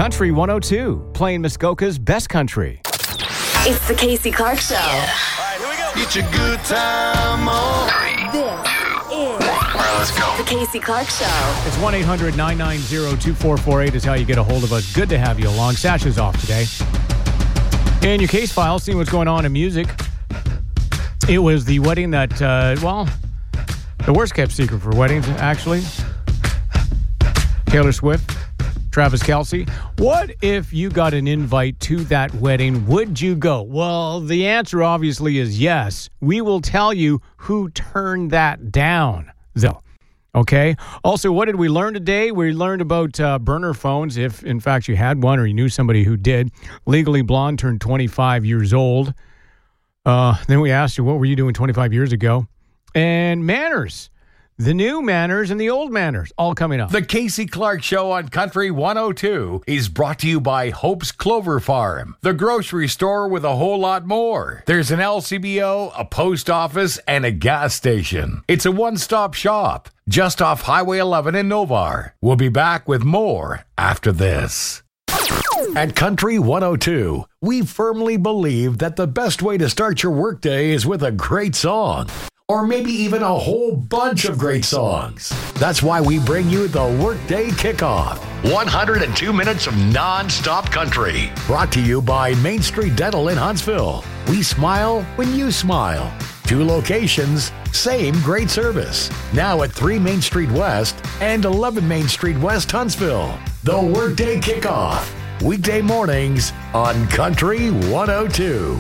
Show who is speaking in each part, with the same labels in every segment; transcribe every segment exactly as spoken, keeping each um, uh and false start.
Speaker 1: Country one oh two, playing Muskoka's best country.
Speaker 2: It's the Casey Clark Show.
Speaker 3: Yeah. All right, here we go. Get your good time on.
Speaker 2: This is
Speaker 3: All right, let's go.
Speaker 2: the Casey Clark Show.
Speaker 1: It's one eight hundred nine nine zero two four four eight is how you get a hold of us. Good to have you along. Sash is off today. In your case file, seeing what's going on in music. It was the wedding that, uh, well, the worst kept secret for weddings, actually. Taylor Swift, Travis Kelce. What if you got an invite to that wedding? Would you go? Well, the answer obviously is yes. We will tell you who turned that down, though. Okay. Also, what did we learn today? We learned about uh, burner phones, if in fact you had one or you knew somebody who did. Legally Blonde turned twenty-five years old. Uh, then we asked you, what were you doing twenty-five years ago? And manners. The new manners and the old manners, all coming up.
Speaker 4: The Casey Clark Show on Country one oh two is brought to you by Hope's Clover Farm, the grocery store with a whole lot more. There's an L C B O, a post office, and a gas station. It's a one-stop shop just off Highway eleven in Novar. We'll be back with more after this. At Country one oh two, we firmly believe that the best way to start your workday is with a great song. Or maybe even a whole bunch of great songs. That's why we bring you the Workday Kickoff. one hundred two minutes of non-stop country. Brought to you by Main Street Dental in Huntsville. We smile when you smile. Two locations, same great service. Now at three Main Street West and eleven Main Street West, Huntsville. The Workday Kickoff. Weekday mornings on Country one oh two.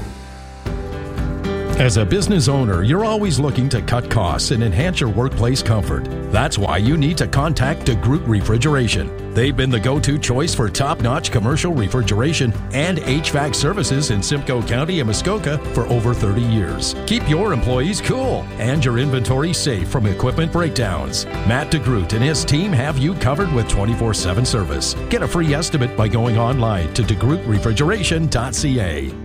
Speaker 5: As a business owner, you're always looking to cut costs and enhance your workplace comfort. That's why you need to contact DeGroot Refrigeration. They've been the go-to choice for top-notch commercial refrigeration and H V A C services in Simcoe County and Muskoka for over thirty years. Keep your employees cool and your inventory safe from equipment breakdowns. Matt DeGroot and his team have you covered with twenty-four seven service. Get a free estimate by going online to degroot refrigeration dot c a.